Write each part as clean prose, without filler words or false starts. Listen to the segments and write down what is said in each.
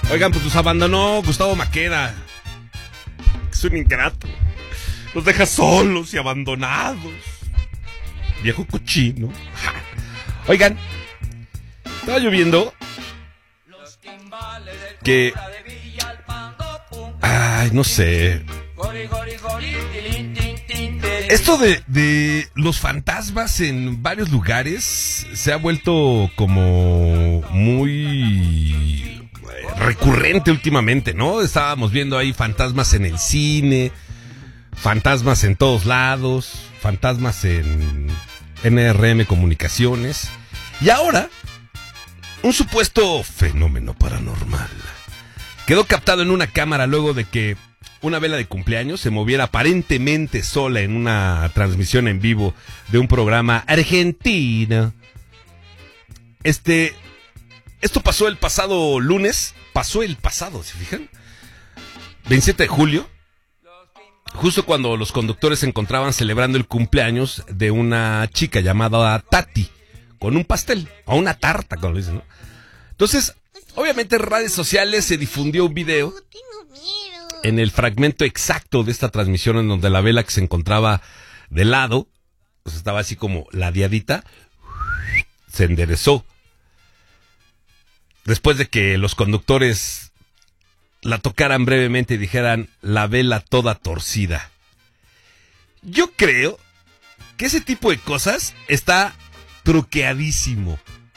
Oigan, pues los abandonó Gustavo Maqueda. Es un ingrato. Los deja solos y abandonados. Viejo cochino. Oigan, estaba lloviendo. Que... Ay, no sé. Esto de los fantasmas en varios lugares se ha vuelto como muy recurrente últimamente, ¿no? Estábamos viendo ahí fantasmas en el cine, fantasmas en todos lados, fantasmas en NRM Comunicaciones. Y ahora, un supuesto fenómeno paranormal quedó captado en una cámara luego de que una vela de cumpleaños se moviera aparentemente sola en una transmisión en vivo de un programa argentino. Esto pasó el pasado lunes, ¿se fijan? 27 de julio, justo cuando los conductores se encontraban celebrando el cumpleaños de una chica llamada Tati, con un pastel, o una tarta, como lo dicen, ¿no? Entonces, obviamente en redes sociales se difundió un video en el fragmento exacto de esta transmisión en donde la vela que se encontraba de lado, pues estaba así como ladeadita, se enderezó. Después de que los conductores la tocaran brevemente y dijeran la vela toda torcida. Yo creo que ese tipo de cosas está truqueadísimo.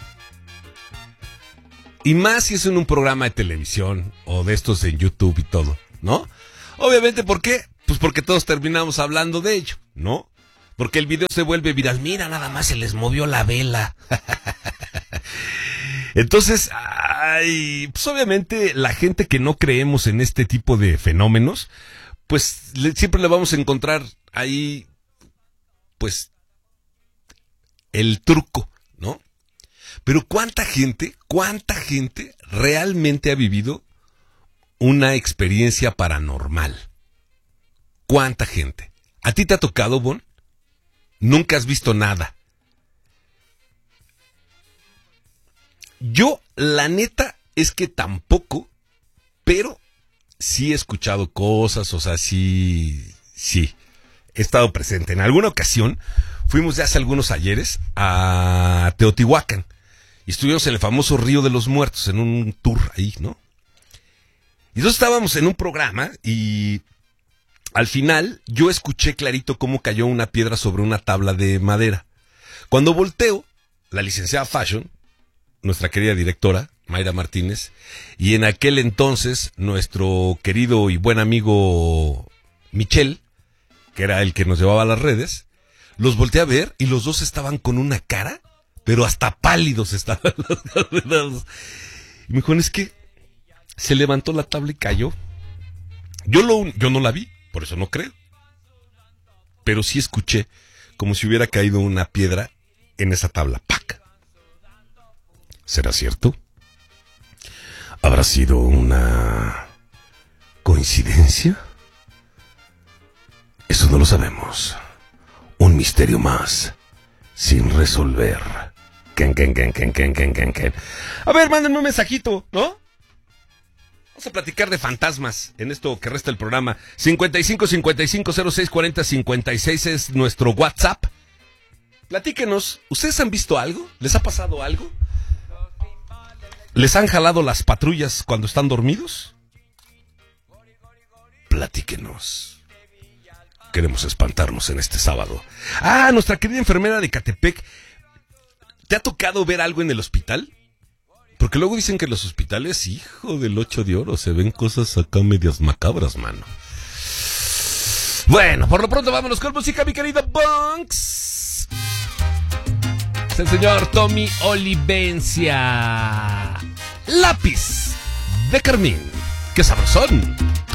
Y más si es en un programa de televisión o de estos en YouTube y todo, ¿no? Obviamente, ¿por qué? Pues porque todos terminamos hablando de ello, ¿no? Porque el video se vuelve viral. Mira, nada más se les movió la vela. Entonces, pues obviamente la gente que no creemos en este tipo de fenómenos, pues siempre le vamos a encontrar ahí, pues, el truco, ¿no? Pero ¿cuánta gente realmente ha vivido una experiencia paranormal? ¿Cuánta gente? ¿A ti te ha tocado, Bon? ¿Nunca has visto nada? Yo, la neta, es que tampoco, pero sí he escuchado cosas, o sea, sí, he estado presente. En alguna ocasión fuimos ya hace algunos ayeres a Teotihuacán y estuvimos en el famoso Río de los Muertos, en un tour ahí, ¿no? Y entonces estábamos en un programa y al final yo escuché clarito cómo cayó una piedra sobre una tabla de madera. Cuando volteo, la licenciada Fashion, nuestra querida directora, Mayra Martínez, y en aquel entonces nuestro querido y buen amigo Michel, que era el que nos llevaba a las redes, los volteé a ver y los dos estaban con una cara, pero hasta pálidos estaban los dos. Y me dijo, es que se levantó la tabla y cayó. Yo no la vi, por eso no creo. Pero sí escuché como si hubiera caído una piedra en esa tabla. ¡Pac! ¿Será cierto? ¿Habrá sido una coincidencia? Eso no lo sabemos. Un misterio más sin resolver. Ken. A ver, mándenme un mensajito, ¿no? Vamos a platicar de fantasmas en esto que resta el programa. 55-55-06-40-56 es nuestro WhatsApp. Platíquenos, ¿ustedes han visto algo? ¿Les ha pasado algo? ¿Les han jalado las patrullas cuando están dormidos? Platíquenos. Queremos espantarnos en este sábado. Nuestra querida enfermera de Catepec. ¿Te ha tocado ver algo en el hospital? Porque luego dicen que en los hospitales, hijo del 8 de oro, se ven cosas acá medias macabras, mano. Bueno, por lo pronto vámonos con música, mi querido Bunks. Es el señor Tommy Olivencia. Lápiz de Carmín. ¡Qué sabrosón!